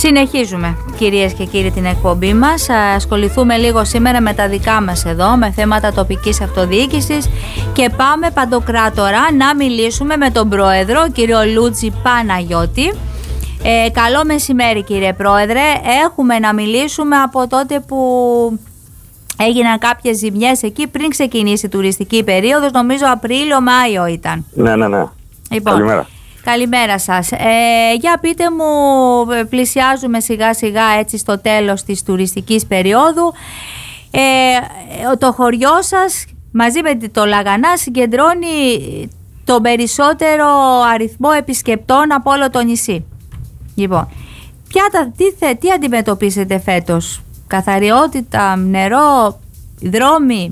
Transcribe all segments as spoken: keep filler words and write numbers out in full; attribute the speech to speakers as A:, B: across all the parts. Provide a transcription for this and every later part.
A: Συνεχίζουμε, κυρίες και κύριοι, την εκπομπή μας. Ασχοληθούμε λίγο σήμερα με τα δικά μας εδώ, με θέματα τοπικής αυτοδιοίκησης, και πάμε Παντοκράτορα να μιλήσουμε με τον Πρόεδρο, κύριο Λούτζη Παναγιώτη. Ε, καλό μεσημέρι, κύριε Πρόεδρε. Έχουμε να μιλήσουμε από τότε που έγιναν κάποιες ζημιές εκεί πριν ξεκινήσει η τουριστική περίοδος, νομίζω Απρίλιο-Μάιο ήταν.
B: Ναι, ναι, ναι.
A: Λοιπόν, καλημέρα. Καλημέρα σας. Ε, για πείτε μου, πλησιάζουμε σιγά σιγά έτσι στο τέλος της τουριστικής περίοδου. Ε, το χωριό σας μαζί με το Λαγανά συγκεντρώνει τον περισσότερο αριθμό επισκεπτών από όλο το νησί. Λοιπόν, ποια τα, τι, τι αντιμετωπίσετε φέτος? Καθαριότητα, νερό, δρόμοι?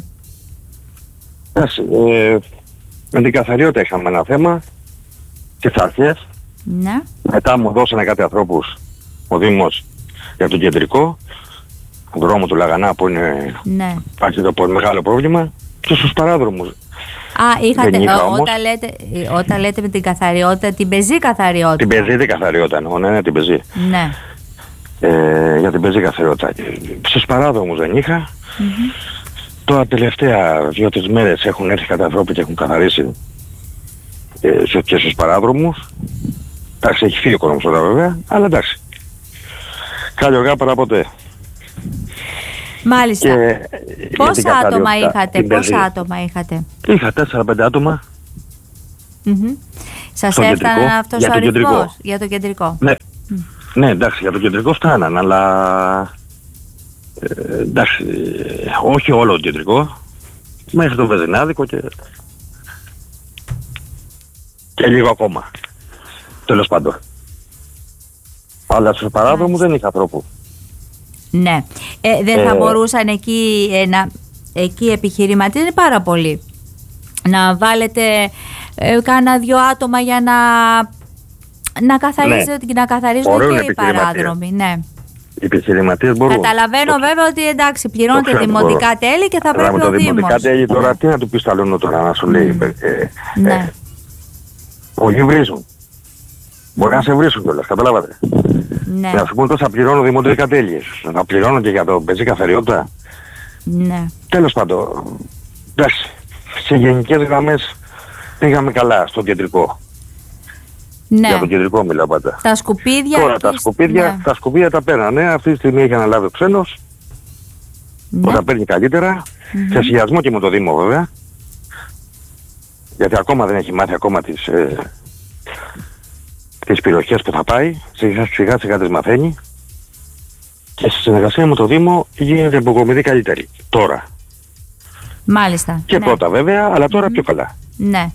B: Ε, με την καθαριότητα είχαμε ένα θέμα στις αρχές.
A: Ναι.
B: Μετά μου δώσανε κάτι ανθρώπους ο Δήμος για τον κεντρικό δρόμο του Λαγανά, που είναι,
A: ναι,
B: υπάρχει το μεγάλο πρόβλημα, και στους παράδρομους.
A: Α, είχατε, είχα, ό, όταν, λέτε, όταν λέτε με την καθαριότητα, την πεζή καθαριότητα.
B: Την πεζή την καθαριότητα, ναι, ναι, την πεζή.
A: Ναι.
B: Ε, για την πεζή καθαριότητα. Στους παράδρομους δεν είχα. Mm-hmm. Τώρα τελευταία δύο-τρεις μέρες έχουν έρθει κατά ανθρώποι και έχουν καθαρίσει ε, και στους παράδρομους. Εντάξει, έχει φύγει ο κόσμος τώρα βέβαια, αλλά εντάξει. Καλή οργά παρά ποτέ.
A: Μάλιστα.
B: Και,
A: πόσα άτομα είχατε, πόσα άτομα είχατε?
B: Είχα τέσσερα πέντε άτομα.
A: Mm-hmm. Σας έφτανε αυτός ο αριθμός για το κεντρικό?
B: Ναι. Mm. Ναι, εντάξει, για το κεντρικό φτάναν, αλλά ε, εντάξει, όχι όλο το κεντρικό, μέχρι το Βεζινάδικο και, και λίγο ακόμα, τέλος πάντων. Αλλά στους παράδρομους δεν είχα ανθρώπου.
A: Ναι, ε, δεν θα ε, μπορούσαν εκεί, ε, να, εκεί επιχειρηματίες, είναι πάρα πολύ, να βάλετε ε, κάνα δυο άτομα για να... Να καθαρίζουν, ναι, να καθαρίζουν και οι παράδρομοι. Ναι.
B: Οι επιχειρηματίες μπορούν.
A: Καταλαβαίνω το βέβαια ότι εντάξει, πληρώνετε δημοτικά μπορώ. τέλη και θα πρέπει ο Δήμος.
B: Δημοτικά τέλη τώρα, ναι, τι να του πεις άλλο τώρα να σου λέει. Mm. Ε,
A: ναι.
B: ε, πολλοί βρίζουν. Μπορεί να σε βρίσουν κιόλας, καταλάβατε.
A: Ναι.
B: Να σου πούν τόσο θα πληρώνω δημοτικά τέλη. Να πληρώνω και για το πεζή καθαριότητα.
A: Ναι.
B: Τέλος πάντων, εντάξει, σε γενικές γραμμές πήγαμε καλά στο κεντρικό.
A: Ναι.
B: Για το κεντρικό μιλάω πάντα.
A: Τα σκουπίδια...
B: Τώρα τα σκουπίδια, ναι, τα σκουπίδια τα παίρνανε. Αυτή τη στιγμή έχει αναλάβει ο ξένος, ναι, που τα παίρνει καλύτερα. Mm-hmm. Σε συνδυασμό και με το Δήμο βέβαια. Γιατί ακόμα δεν έχει μάθει ακόμα τις, ε, τις περιοχές που θα πάει. Σιγά σιγά σιγά τις μαθαίνει. Και στη συνεργασία με το Δήμο γίνεται υποκομιδή καλύτερη. Τώρα.
A: Μάλιστα.
B: Και
A: ναι,
B: πρώτα βέβαια, αλλά τώρα mm-hmm. πιο καλά.
A: Ναι.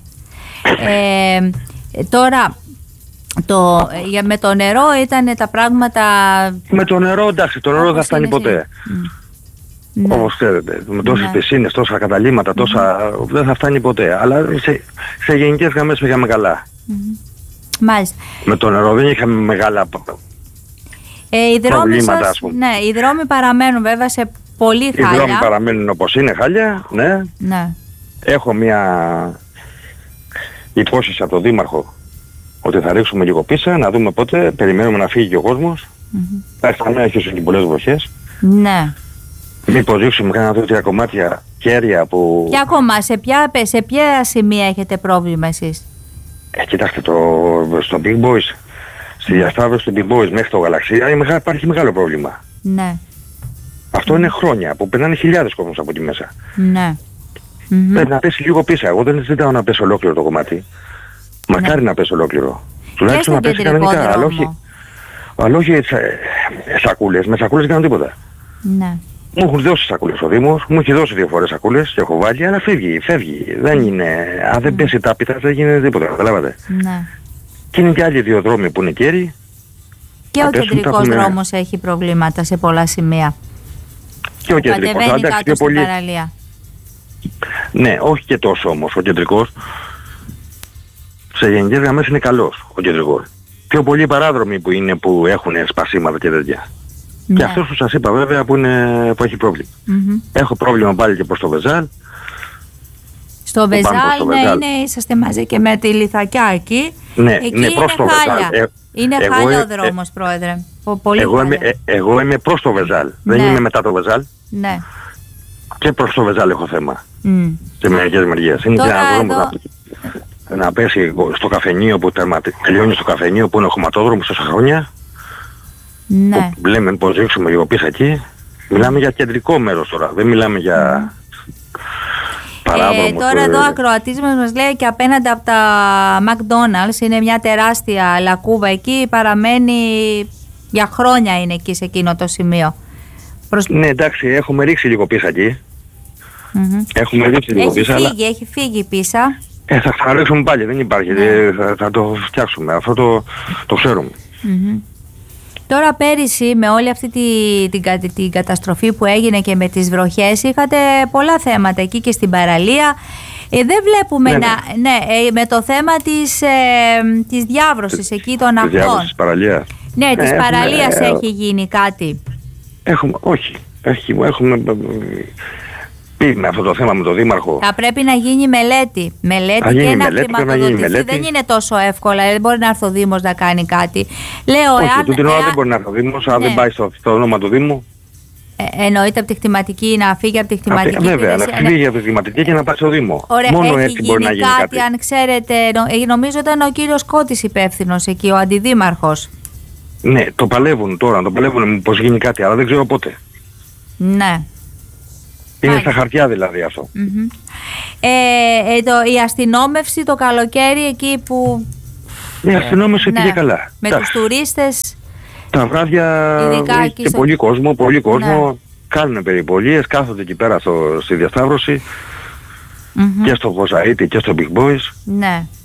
A: ε, τώρα... Το, για, με το νερό ήταν τα πράγματα...
B: Με το νερό εντάξει, το νερό δεν θα φτάνει ποτέ. Mm. Ναι. Όπως ξέρετε, με τόσες ναι. πισίνες, τόσα καταλύματα, τόσα... Mm. δεν θα φτάνει ποτέ. Αλλά σε, σε γενικές γραμμές πήγαμε καλά.
A: Mm. Μάλιστα.
B: Με το νερό δεν είχαμε μεγάλα
A: ε, οι
B: προβλήματα,
A: σας,
B: ας πούμε.
A: Ναι, οι δρόμοι παραμένουν βέβαια σε πολύ χάλια.
B: Οι δρόμοι παραμένουν όπως είναι, χάλια, ναι.
A: ναι.
B: Έχω μια υπόσχεση από τον Δήμαρχο ότι θα ρίξουμε λίγο πίσω, να δούμε πότε, περιμένουμε να φύγει και ο κόσμος. Mm-hmm. Θα να έχει και πολλές βροχές.
A: Ναι.
B: Μήπως ρίξουμε κάνα δύο-τρία κομμάτια κέρια που...
A: Ποια κομμάτια, σε ποια, σε ποια σημεία έχετε πρόβλημα εσείς?
B: Ε, κοιτάξτε, το, στο Big Boys, στη διασταύρωση του Big Boys μέχρι το Γαλαξία υπάρχει μεγάλο πρόβλημα.
A: Ναι.
B: Αυτό mm. είναι χρόνια, που περνάνε χιλιάδες κόσμος από εκεί μέσα.
A: Ναι.
B: Mm-hmm. Πρέπει να πέσει λίγο πίσω. Εγώ δεν ζητάω να πέσει ολόκληρο το κομμάτι. Μακάρι ναι. να πέσει ολόκληρο. Τουλάχιστον να πέσει κανονικά. Αλλά όχι, αλλά όχι σακούλες. Με σακούλες δεν κάνω τίποτα.
A: Ναι.
B: Μου έχουν δώσει σακούλες ο Δήμος, μου έχει δώσει δύο φορές σακούλες και έχω βάλει, αλλά φεύγει, φεύγει. Δεν είναι, αν δεν πέσει τάπητα δεν γίνεται τίποτα, καταλάβατε.
A: Ναι.
B: Και είναι και άλλοι δύο δρόμοι που είναι κέρι.
A: Και ο κεντρικός έχουμε... δρόμος έχει προβλήματα σε πολλά σημεία.
B: Και ο κεντρικός, εντάξει, πιο πολύ.
A: Παραλία.
B: Ναι, όχι και τόσο όμως ο κεντρικός. Σε γενικές γραμμές είναι καλός ο κεντρικός. Πιο πολλοί παράδρομοι που είναι που έχουν σπασίματα και τέτοια. Ναι. Και αυτός που σας είπα βέβαια που, είναι, που έχει πρόβλημα. Mm-hmm. Έχω πρόβλημα πάλι και προς το Βεζάλ.
A: Στο Βεζάλ, ναι, είναι, είσαστε μαζί και με τη Λιθακιά εκεί.
B: Ναι,
A: εκεί
B: είναι προς το
A: χάλια.
B: Βεζάλ. Ε,
A: είναι
B: εγώ,
A: χάλια ο
B: ε,
A: δρόμος,
B: ε,
A: πρόεδρε. Πολύ
B: εγώ, είμαι, ε, εγώ είμαι προς το Βεζάλ.
A: Ναι.
B: Δεν είμαι μετά το Βεζάλ.
A: Ναι.
B: Και προς το Βεζάλ έχω θέμα.
A: Mm.
B: Σε μερικές μεριές. Είναι
A: Τώρα
B: και ένα δρόμο
A: εδώ...
B: να, να πέσει στο καφενείο που τερματι... τελειώνει στο καφενείο που είναι ο χωματόδρομος τόσα χρόνια.
A: Ναι.
B: Που λέμε πως ρίξουμε λίγο πίσω εκεί. Μιλάμε για κεντρικό μέρος τώρα. Δεν μιλάμε για...
A: Ε, τώρα εδώ ο ακροατής μας μας λέει και απέναντι από τα McDonald's είναι μια τεράστια λακκούβα εκεί, παραμένει για χρόνια, είναι εκεί σε εκείνο το σημείο. Προς...
B: Ναι, εντάξει, έχουμε ρίξει λίγο πίσω εκεί.
A: Mm-hmm.
B: Έχουμε ρίξει λίγο
A: έχει
B: πίσω.
A: Φύγει,
B: Αλλά...
A: έχει φύγει πίσω.
B: Ε, θα ξαναρίξουμε πάλι, δεν υπάρχει.
A: Ναι.
B: Ε, θα, θα το φτιάξουμε, αυτό το, το ξέρουμε.
A: Mm-hmm. Τώρα πέρυσι με όλη αυτή τη, την, την καταστροφή που έγινε και με τις βροχές είχατε πολλά θέματα εκεί και στην παραλία. Ε, δεν βλέπουμε
B: ναι,
A: να... Ναι, ε, με το θέμα της, ε, της διάβρωσης εκεί των αχτών.
B: Της διάβρωσης της παραλίας.
A: Ναι, της
B: ε,
A: παραλίας
B: έχουμε,
A: έχει γίνει κάτι.
B: Έχουμε, όχι. Έχουμε, έχουμε πει με αυτό το θέμα με τον Δήμαρχο.
A: Θα πρέπει να γίνει μελέτη. Μελέτη
B: γίνει
A: και να
B: μελέτη,
A: χρηματοδοτηθεί.
B: Να
A: δεν είναι τόσο εύκολα. Δεν μπορεί να έρθει ο Δήμος να κάνει κάτι. Λέω,
B: όχι,
A: εάν,
B: τούτη την ώρα
A: εάν...
B: δεν μπορεί να έρθει ο Δήμος, αν
A: ναι.
B: δεν πάει στο, στο όνομα του Δήμου.
A: Ε, εννοείται από τη χτηματική, να φύγει από τη χτηματική.
B: Α, βέβαια, να φύγει από τη χτηματική και να πάει στο Δήμο.
A: Ωραία,
B: μόνο
A: έχει
B: έτσι μπορεί να γίνει
A: κάτι,
B: κάτι.
A: Αν ξέρετε, νομίζω ήταν ο κύριος Κώτης υπεύθυνος εκεί, ο αντιδήμαρχος.
B: Ναι, το παλεύουν τώρα, το παλεύουν πως γίνει κάτι, αλλά δεν ξέρω πότε.
A: Ναι.
B: Είναι Μάλιστα. στα χαρτιά δηλαδή αυτό.
A: Mm-hmm. Ε, ε, το, η αστυνόμευση το καλοκαίρι εκεί που...
B: Η αστυνόμευση
A: ναι,
B: πήγε καλά.
A: Με τους τουρίστες...
B: Τα βράδια έχει και στο... πολύ κόσμο, πολύ κόσμο. Ναι. Κάνουν περιπολίες, κάθονται εκεί πέρα στο, στη διασταύρωση. Mm-hmm. Και στο Βοζαΐτη και στο Big Boys.
A: Ναι.